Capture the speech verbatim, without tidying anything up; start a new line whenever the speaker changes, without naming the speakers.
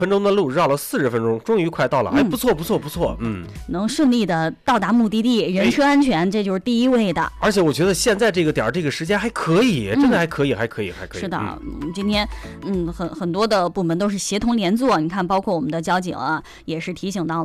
分钟的路绕了四十分钟，终于快到了，哎，不错不错不错，嗯，
能顺利的到达目的地，人车安全、哎、这就是第一位的。
而且我觉得现在这个点这个时间还可以，真的还可以，嗯、还可以，还可以。
是的，
嗯、
今天嗯很很多的部门都是协同联坐，你看，包括我们的交警啊，也是提醒到了。